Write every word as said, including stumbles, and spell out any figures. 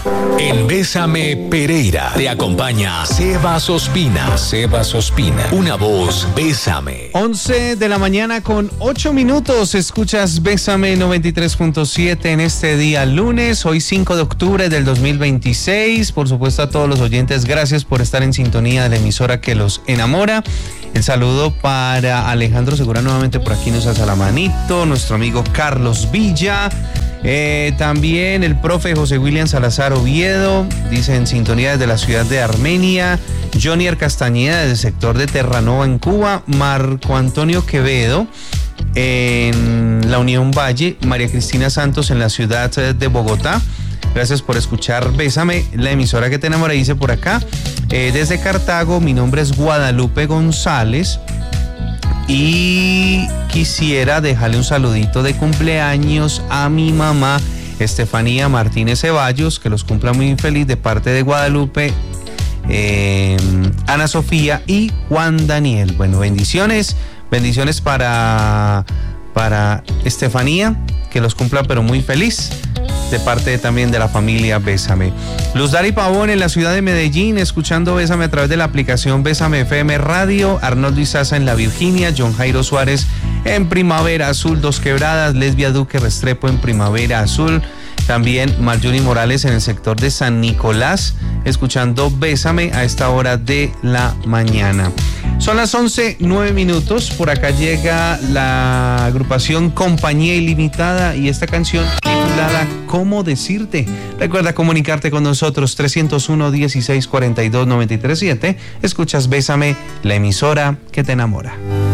En Bésame Pereira te acompaña Sebas Ospina. Sebas Ospina, una voz Bésame. once de la mañana con ocho minutos. Escuchas Bésame noventa y tres punto siete en este día lunes, hoy cinco de octubre del dos mil veintiséis. Por supuesto, a todos los oyentes, gracias por estar en sintonía de la emisora que los enamora. El saludo para Alejandro Segura, nuevamente por aquí nos hace la manito, nuestro amigo Carlos Villa. Eh, también el profe José William Salazar Oviedo, dice en sintonía desde la ciudad de Armenia. Jonier Castañeda desde el sector de Terranova en Cuba. Marco Antonio Quevedo en la Unión Valle. María Cristina Santos en la ciudad de Bogotá. Gracias por escuchar Bésame, la emisora que te enamora. Dice por acá, eh, desde Cartago, mi nombre es Guadalupe González. Y quisiera dejarle un saludito de cumpleaños a mi mamá, Estefanía Martínez Ceballos, que los cumpla muy feliz de parte de Guadalupe, eh, Ana Sofía y Juan Daniel. Bueno, bendiciones, bendiciones para, para Estefanía, que los cumpla pero muy feliz, de parte también de la familia Bésame. Luz Dari Pavón en la ciudad de Medellín, escuchando Bésame a través de la aplicación Bésame F M Radio. Arnoldo Izaza en la Virginia. John Jairo Suárez en Primavera Azul, Dos Quebradas. Lesbia Duque Restrepo en Primavera Azul. También Marjorie Morales en el sector de San Nicolás, escuchando Bésame a esta hora de la mañana. Son las once, nueve minutos. Por acá llega la agrupación Compañía Ilimitada y esta canción titulada ¿Cómo decirte? Recuerda comunicarte con nosotros trescientos uno, dieciséis, cuarenta y dos, noventa y tres, siete. Escuchas Bésame, la emisora que te enamora.